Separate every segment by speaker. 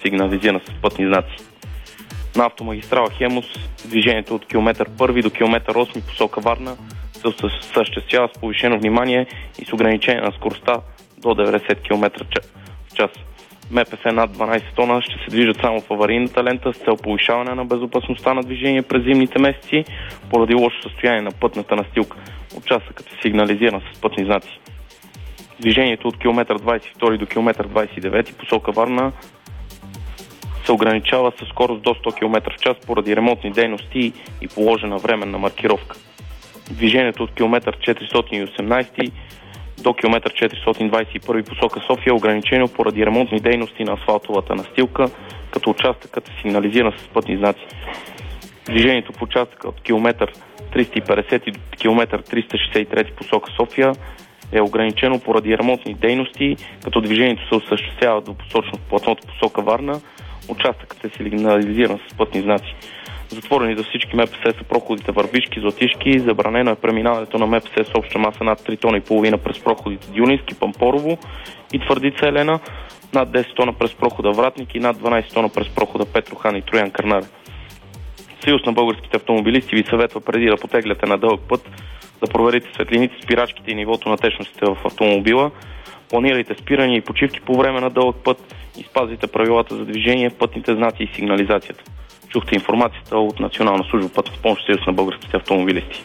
Speaker 1: сигнализирана с пътни знаци. На автомагистрала Хемус движението от километър 1 до километър 8 посока Варна се осъществява с повишено внимание и с ограничение на скоростта до 90 км в час. МПС над 12 тона ще се движат само в аварийната лента с цел повишаване на безопасността на движение през зимните месеци поради лошо състояние на пътната настилка. Участъкът е сигнализиран с пътни знаци. Движението от километър 22 до километър 29 посока Варна се ограничава със скорост до 100 км в час поради ремонтни дейности и положена временна маркировка. Движението от километър 418 до километър 421 посока София е ограничено поради ремонтни дейности на асфалтовата настилка, като участъкът е сигнализиран с пътни знаци. Движението в участъка от километър 350 до километър 363 посока София е ограничено поради ремонтни дейности, като движението се осъществява двупосочно в платното посока Варна. Участъкът е сигнализиран с пътни знаци. Затворени за всички МПС са проходите Върбишки, Златишки. Забранено е преминаването на МПС с обща маса над 3 тона и половина през проходите Дюнински, Пампорово и Твърдица Елена, над 10 тона през прохода Вратник и над 12 тона през прохода Петрохан и Троян Кърнаре. Съюз на българските автомобилисти ви съветва преди да потегляте на дълъг път да проверите светлините, спирачките и нивото на течностите в автомобила. Планирайте спирания и почивки по време на дълъг път и спазвайте правилата за движение, пътните знаци и сигнализацията. Чухте информацията от Национална служба пътна помощ, Съюз на българските автомобилисти.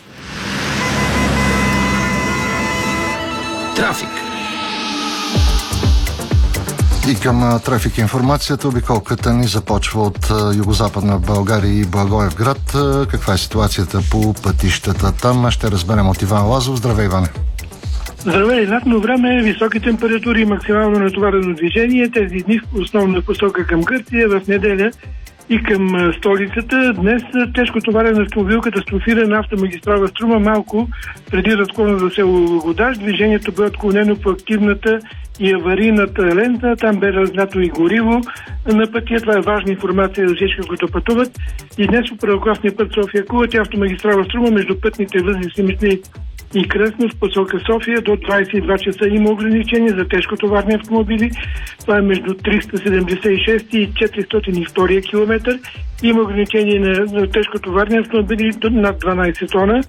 Speaker 2: Трафик.
Speaker 3: И към трафик информацията, обиколката ни започва от югозападна България и Благоевград. Каква е ситуацията по пътищата там? Ще разберем от Иван Лазов. Здравей, Иване!
Speaker 4: Здравей, лятно време, високи температури и максимално натоварено движение. Тези дни основна посока към Гърция, в неделя и към столицата. Днес тежкотоварен автомобил катастрофира на автомагистрала Струма малко преди разклона за село Годаж. Движението бе отклонено по активната и аварийната лента. Там бе разлято и гориво на пътя. Това е важна информация за всички, които пътуват. И днес по първокласния път София-Кулата и автомагистрала Струма между пътните възли Симитли и Кръстно в посока София до 22 часа има ограничение за тежкотоварни автомобили. Това е между 376 и 402 км. Има ограничение на тежкотоварни автомобили до над 12 тона.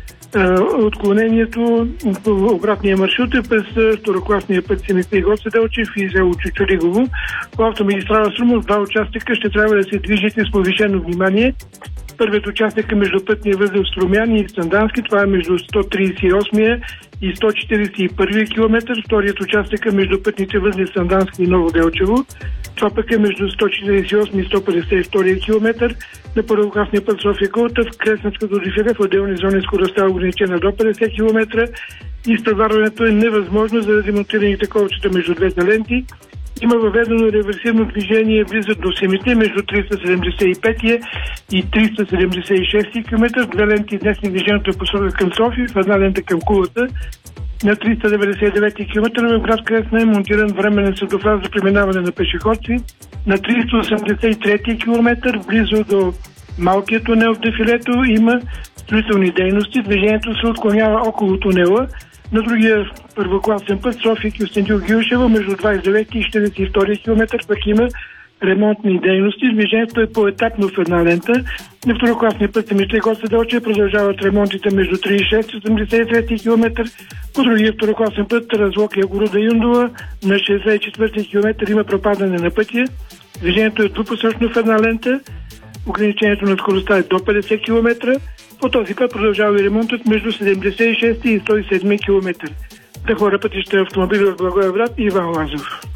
Speaker 4: Отклонението по обратния маршрут е през второкласния път Симитли Гоце Делчев и село Чучулигово. По автомагистрала Струма в два участъка ще трябва да се движите с повишено внимание. Първият участък е между пътния възел Струмяни и Сандански. Това е между 138 и 141 км. Вторият участък е между пътните възли Сандански и Ново Делчево. Това пък е между 148 и 152 км. На първокласния път София-Кулата в Кресненското дефиле в отделни зони скоростта е ограничена до 50 км. Изпреварването е невъзможно заради монтираните колчета между двете ленти. Има въведено реверсивно движение близо до Семите между 375 и 376 км. Две ленти днес движението е посока към София, в една лента към Кулата. На 399 км в град Кресна е монтиран временен светофар за преминаване на пешеходци. На 383 км близо до малкият тунел в дефилето има строителни дейности. Движението се отклонява около тунела. На другия първокласен път София Кюстендил Гилшева между 29 и 42 км пък има ремонтни дейности. Движението е поетапно в една лента. На второкласния път Симитли Гоце Делчев продължават ремонтите между 36 и 83 км. По другия второкласен път Разлокия Горуда Юндова на 64 км има пропадане на пътя. Движението е двупосочно в една лента. Ограничението на скоростта е до 50 км. По този път продължава и ремонтът между 76 и 107 км. Да хора пътища автомобили в Благоевград и Иван Лазов.